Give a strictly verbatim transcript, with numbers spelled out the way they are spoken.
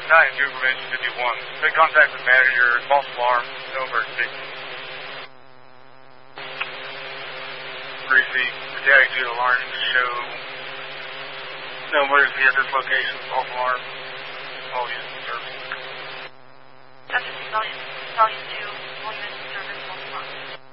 nine two, prevention fifty-one. Make contact with manager, false alarm, no emergency. three C, reacting to alarm show. No emergency at this location, false alarm. All units.